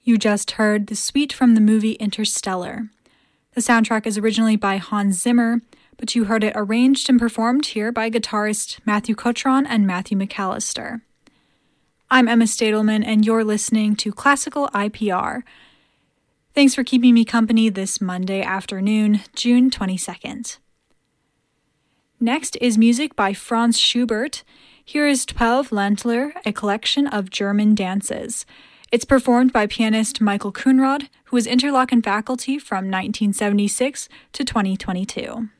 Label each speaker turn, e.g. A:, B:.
A: You just heard the suite from the movie Interstellar. The soundtrack is originally by Hans Zimmer, but you heard it arranged and performed here by guitarist Matthew Cotron and Matthew McAllister. I'm Emma Stadelman, and you're listening to Classical IPR. Thanks for keeping me company this Monday afternoon, June 22nd. Next is music by Franz Schubert. Here is 12 Ländler, a collection of German dances. It's performed by pianist Michael Kunrad, who was Interlochen faculty from 1976 to 2022.